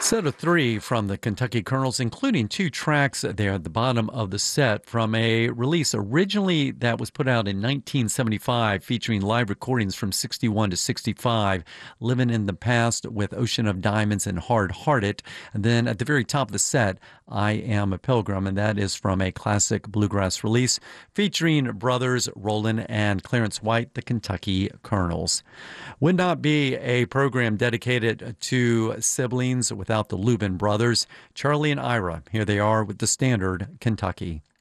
Set of three from the Kentucky Colonels, including two tracks there at the bottom of the set from a release originally that was put out in 1975, featuring live recordings from 61 to 65, Living in the Past with Ocean of Diamonds and Hard Hearted. And then at the very top of the set, I Am a Pilgrim, and that is from a classic bluegrass release featuring brothers Roland and Clarence White, the Kentucky Colonels. Would not be a program dedicated to siblings without the Lubin brothers, Charlie and Ira. Here they are with the standard Kentucky.